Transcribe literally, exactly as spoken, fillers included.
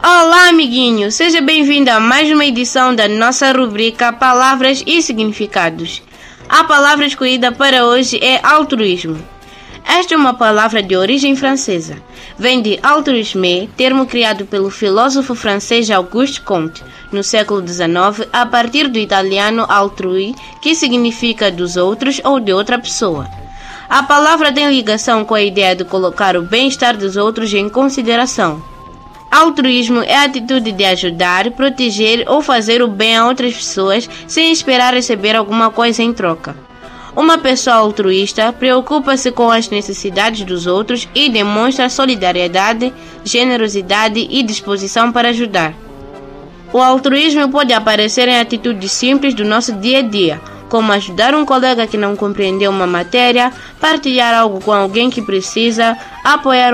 Olá, amiguinho! Seja bem-vindo a mais uma edição da nossa rubrica Palavras e Significados. A palavra escolhida para hoje é altruísmo. Esta é uma palavra de origem francesa. Vem de altruisme, termo criado pelo filósofo francês Auguste Comte, no século dezenove, a partir do italiano altrui, que significa dos outros ou de outra pessoa. A palavra tem ligação com a ideia de colocar o bem-estar dos outros em consideração. Altruísmo é a atitude de ajudar, proteger ou fazer o bem a outras pessoas sem esperar receber alguma coisa em troca. Uma pessoa altruísta preocupa-se com as necessidades dos outros e demonstra solidariedade, generosidade e disposição para ajudar. O altruísmo pode aparecer em atitudes simples do nosso dia a dia, como ajudar um colega que não compreendeu uma matéria, partilhar algo com alguém que precisa, apoiar